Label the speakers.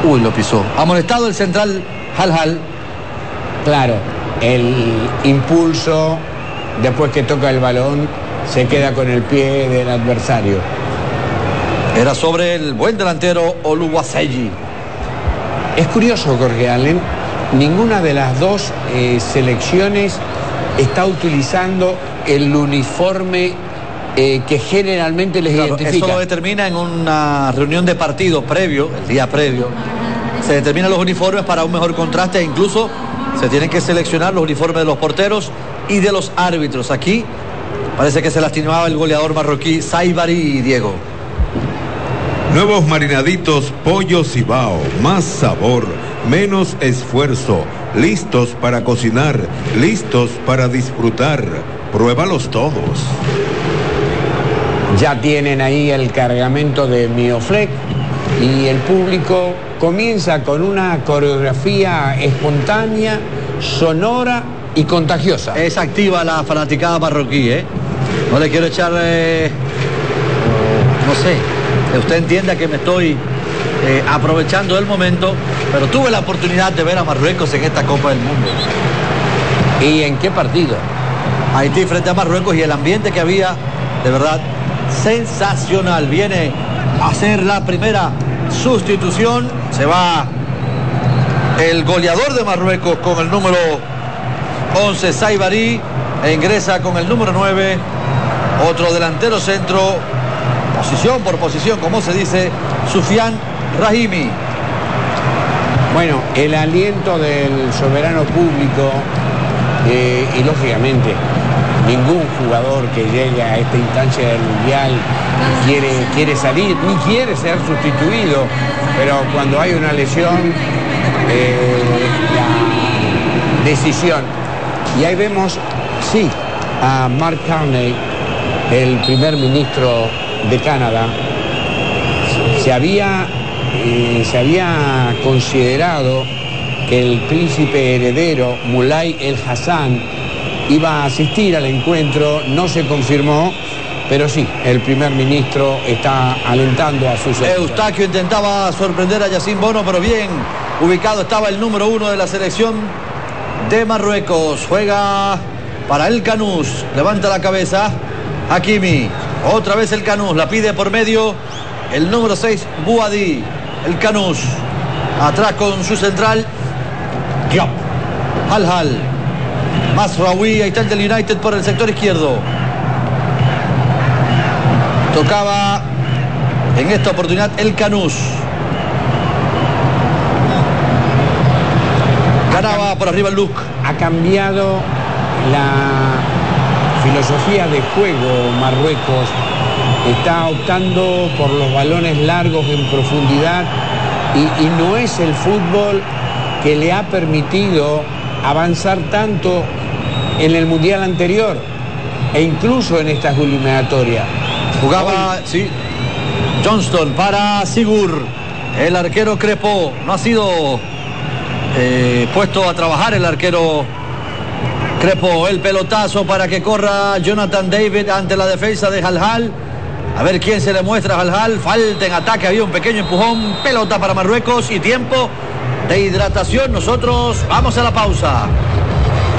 Speaker 1: Uy, lo pisó. Amonestado el central Hal.
Speaker 2: Claro, el impulso, después que toca el balón, se queda con el pie del adversario.
Speaker 1: Era sobre el buen delantero Oluwaseyi.
Speaker 2: Es curioso, Jorge Allen, ninguna de las dos selecciones está utilizando el uniforme que generalmente les identifica.
Speaker 1: Eso lo determina en una reunión de partido previo, el día previo. Se determinan los uniformes para un mejor contraste e incluso se tienen que seleccionar los uniformes de los porteros y de los árbitros. Aquí parece que se lastimaba el goleador marroquí Saibari, Diego.
Speaker 3: Nuevos marinaditos Pollo Cibao, más sabor, menos esfuerzo, listos para cocinar, listos para disfrutar. Pruébalos todos.
Speaker 2: Ya tienen ahí el cargamento de Mioflex y el público comienza con una coreografía espontánea, sonora y contagiosa.
Speaker 1: Es activa la fanaticada marroquí, ¿eh? No le quiero echar, no sé, que usted entienda que me estoy aprovechando del momento, pero tuve la oportunidad de ver a Marruecos en esta Copa del Mundo.
Speaker 2: ¿Y en qué partido?
Speaker 1: Haití frente a Marruecos y el ambiente que había, de verdad, sensacional. Viene a hacer la primera sustitución. Se va el goleador de Marruecos con el número 11, Saibari, e ingresa con el número 9, otro delantero centro, posición por posición, como se dice, Sufian Rahimi.
Speaker 2: Bueno, el aliento del soberano público y lógicamente ningún jugador que llegue a esta instancia del Mundial quiere salir, ni quiere ser sustituido, pero cuando hay una lesión, la decisión. Y ahí vemos, sí, a Mark Carney, el primer ministro de Canadá. Se había considerado que el príncipe heredero Moulay El Hassan iba a asistir al encuentro, no se confirmó, pero sí, el primer ministro está alentando a sus...
Speaker 1: Eustaquio intentaba sorprender a Yacine Bono, pero bien ubicado estaba el número 1 de la selección de Marruecos. Juega para el Canús, levanta la cabeza Hakimi, otra vez el Canús, la pide por medio el número 6 Bouhaddi. El Canús atrás con su central Diop, Hal Mazraoui, ahí está el del United por el sector izquierdo. Tocaba en esta oportunidad el Canús. Ganaba por arriba el Luc.
Speaker 2: Ha cambiado la filosofía de juego Marruecos. Está optando por los balones largos en profundidad y no es el fútbol que le ha permitido avanzar tanto en el Mundial anterior e incluso en estas eliminatorias.
Speaker 1: Jugaba, sí, Johnston para Sigur. El arquero Crepo no ha sido puesto a trabajar el arquero Crepo. El pelotazo para que corra Jonathan David ante la defensa de Hal. A ver quién se le muestra a Hal. Falta en ataque, había un pequeño empujón. Pelota para Marruecos y tiempo de hidratación. Nosotros vamos a la pausa.